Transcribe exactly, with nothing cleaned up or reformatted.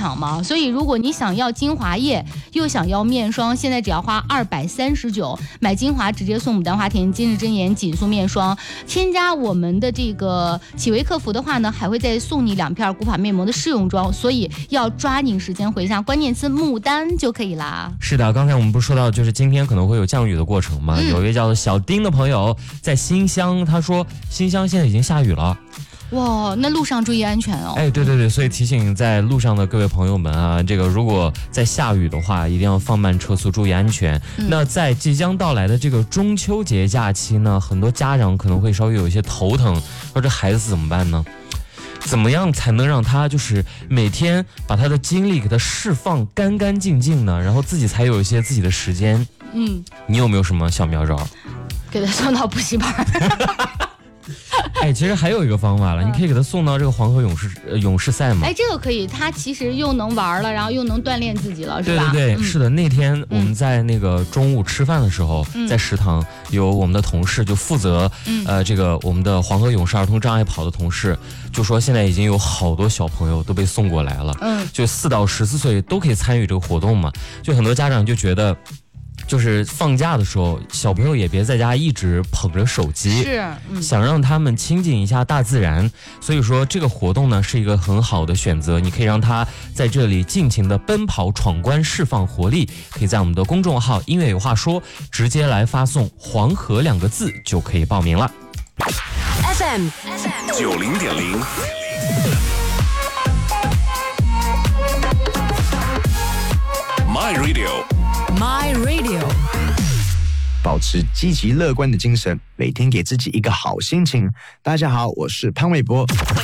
场嘛，所以如果你想要精华液又想要面霜，现在只要花二百三十九，买精华直接送牡丹花田今日真颜紧速面霜，添加我们的这个企微客服的话呢，还会再送你两片古法面膜的试用装，所以要抓紧时间回一下关键词牡丹就可以啦。 是的，刚才我们不是说到就是今天可能会有降雨的过程吗、嗯、有一位叫做小丁的朋友在新乡，他说新乡现在已经下雨了。 哇，那路上注意安全哦。 哎，对对对，所以提醒在路上的各位朋友们啊，这个如果在下雨的话，一定要放慢车速，注意安全。嗯、那在即将到来的这个中秋节假期呢，很多家长可能会稍微有一些头疼，说这孩子怎么办呢？怎么样才能让他就是每天把他的精力给他释放干干净净呢？然后自己才有一些自己的时间。嗯，你有没有什么小妙招？ 给他送到补习班。 哎，其实还有一个方法了，你可以给他送到这个黄河勇士、呃、勇士赛嘛。 哎，这个可以，他其实又能玩了，然后又能锻炼自己了，是吧？ 对对对， 嗯、 是的。那天我们在那个中午吃饭的时候，嗯、在食堂有我们的同事就负责，嗯、呃，这个我们的黄河勇士儿童障碍跑的同事就说，现在已经有好多小朋友都被送过来了，嗯，就四到十四岁都可以参与这个活动嘛。就很多家长就觉得。就是放假的时候，小朋友也别在家一直捧着手机， 是、嗯、 想让他们亲近一下大自然。所以说这个活动呢是一个很好的选择，你可以让他在这里尽情的奔跑闯关，释放活力。可以在我们的公众号音乐有话说直接来发送黄河两个字就可以报名了。 F M 九零点零My Radio，My Radio， 保持积极乐观的精神，每天给自己一个好心情。大家好，我是潘玮柏。